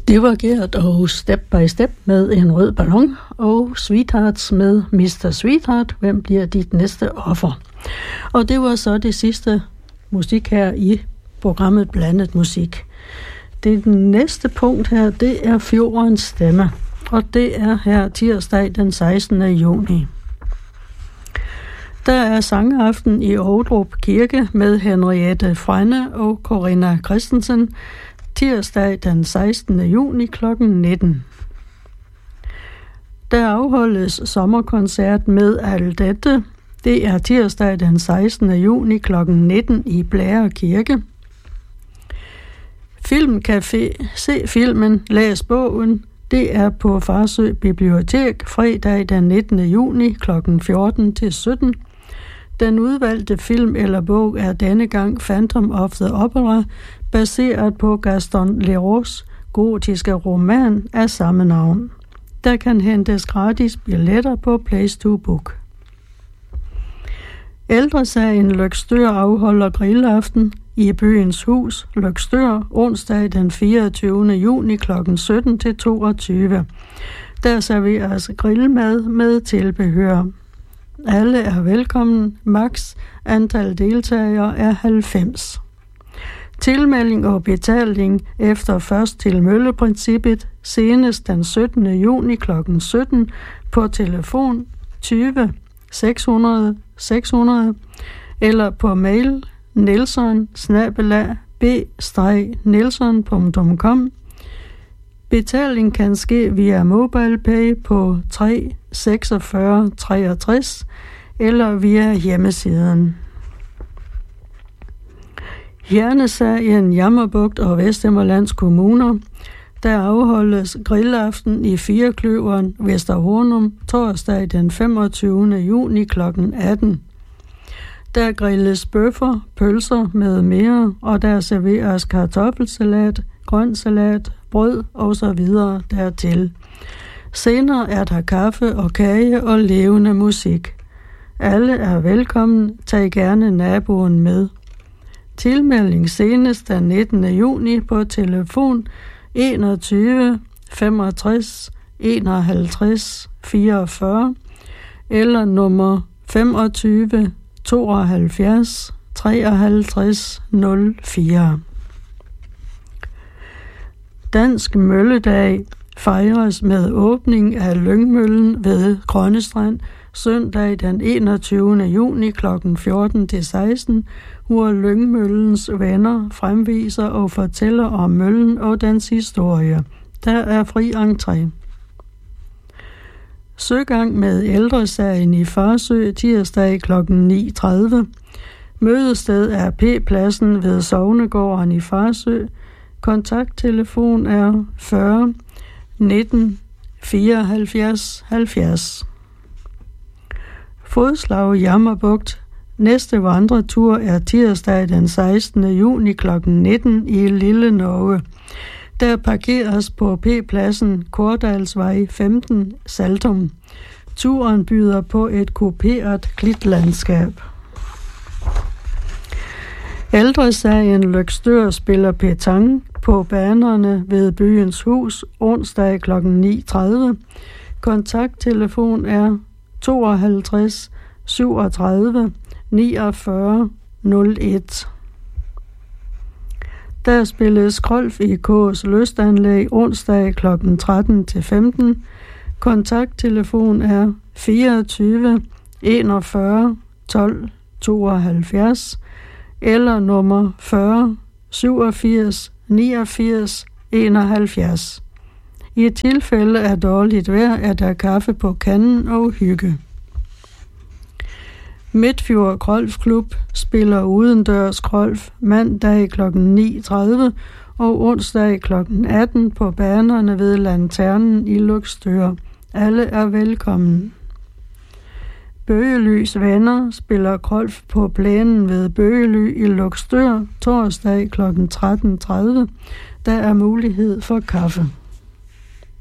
Det var Gert og Step by Step med En rød ballon, og Sweethearts med Mr. Sweetheart, hvem bliver dit næste offer? Og det var så det sidste musik her i programmet Blandet Musik. Det næste punkt her, det er Fjordens Stemme, og det er her tirsdag den 16. juni. Der er sangaften i Ovdrup Kirke med Henriette Frenne og Corinna Christensen, tirsdag den 16. juni kl. 19. Der afholdes sommerkoncert med Aldette. Det er tirsdag den 16. juni kl. 19 i Blære Kirke. Filmcafé. Se filmen, læs bogen. Det er på Farsø Bibliotek fredag den 19. juni kl. 14 til 17. Den udvalgte film eller bog er denne gang Phantom of the Opera, baseret på Gaston Leroux's gotiske roman af samme navn. Der kan hentes gratis billetter på Place to Book. Ældresagen Løgstør afholder grillaften i Byens Hus, Løgstør, onsdag den 24. juni kl. 17 til 22. Der serveres grillmad med tilbehør. Alle er velkommen. Max antal deltagere er 90. Tilmelding og betaling efter først til mølle-princippet senest den 17. juni kl. 17 på telefon 20 600 600 eller på mail nelson@b-nelson.com. Betaling kan ske via MobilePay på 3 46 63 eller via hjemmesiden. Hjernesagen Jammerbugt og Vesthimmerlands Kommuner. Der afholdes grillaften i Firekløveren, Vesterhornum, torsdag den 25. juni kl. 18. Der grilles bøffer, pølser med mere, og der serveres kartoffelsalat, grøntsalat, brød og så videre dertil. Senere er der kaffe og kage og levende musik. Alle er velkommen. Tag gerne naboen med. Tilmelding senest den 19. juni på telefon 21 65 51 44 eller nummer 25 72 53 04. Dansk Mølledag fejres med åbning af Lyngmøllen ved Grønnestrand søndag den 21. juni kl. 14 til 16, hvor Lyngmøllens venner fremviser og fortæller om møllen og dens historie. Der er fri entré. Søgang med ældresagen i Farsø tirsdag kl. 9.30. Mødested er P-pladsen ved Sognegården i Farsø. Kontakttelefon er 40 19 74 70. Fodslag Jammerbugt. Næste vandretur er tirsdag den 16. juni kl. 19 i Lille Norge. Der parkeres på P-pladsen Kordalsvej 15, Saltum. Turen byder på et kuperet klitlandskab. Ældresagen Løgstør spiller petanque på banerne ved Byens Hus onsdag kl. 9.30. Kontakttelefon er 52 37 49 01. Der spilles golf i K's lystanlæg onsdag kl. 13-15. Kontakttelefon er 24 41 12 72 eller nummer 40 87 89 71. I tilfælde af dårligt vejr er der kaffe på kanden og hygge. Midtfjord Golfklub spiller udendørs golf mandag kl. 9.30 og onsdag kl. 18 på banerne ved Lanternen i Løgstør. Alle er velkommen. Bøgelys venner spiller golf på plænen ved Bøgely i Løgstør torsdag kl. 13.30. Der er mulighed for kaffe.